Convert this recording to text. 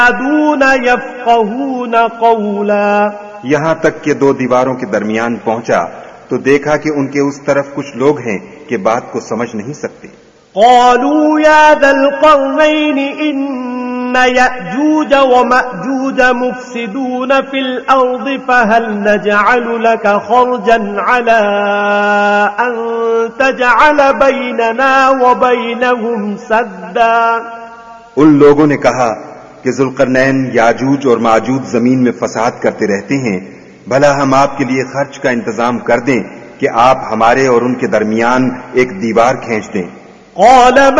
यफ़क़हून क़ौला। यहाँ तक कि दो दीवारों के दरमियान पहुंचा तो देखा कि उनके उस तरफ कुछ लोग हैं कि बात को समझ नहीं सकते। क़ालू या ज़ल क़रनैन इन्न यअजूज व मअजूज मुफ़सिदून फ़िल अर्ज़ फ़हल नजअलु लक ख़रजन अला अन तजअल बैनना व बैनहुम सद्दा। उन लोगों ने कहा कि ज़ुल्क़रनैन याजूज और माजूज जमीन में फसाद करते रहते हैं, भला हम आपके लिए खर्च का इंतजाम कर दें कि आप हमारे और उनके दरमियान एक दीवार खींच दें। क़ाल